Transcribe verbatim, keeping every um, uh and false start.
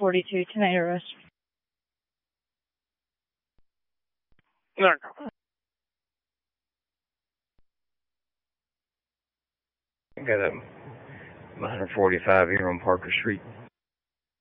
forty-two, tonight arrest. No. I got a one forty-five here on Parker Street.